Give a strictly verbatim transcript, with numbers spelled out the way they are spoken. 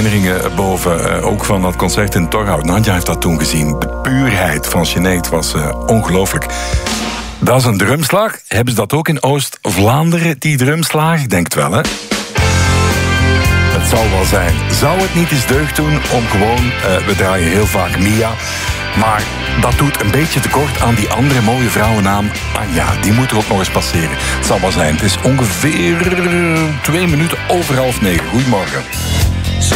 herinneringen boven, uh, ook van dat concert in Torhout. Nadja heeft dat toen gezien. De puurheid van Sinead was uh, ongelooflijk. Dat is een drumslag. Hebben ze dat ook in Oost-Vlaanderen, die drumslag? Ik denk het wel, hè? Het zal wel zijn. Zou het niet eens deugd doen om gewoon... Uh, we draaien heel vaak Mia... Maar dat doet een beetje tekort aan die andere mooie vrouwennaam Anja. Die moet er ook nog eens passeren. Het zal wel zijn. Het is ongeveer twee minuten over half negen. Goedemorgen.